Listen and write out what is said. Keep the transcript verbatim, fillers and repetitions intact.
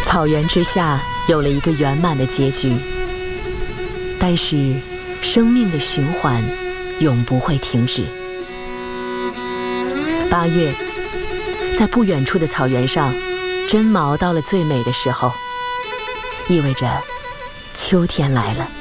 草原之下有了一个圆满的结局，但是生命的循环永不会停止。八月，在不远处的草原上，针毛到了最美的时候，意味着秋天来了。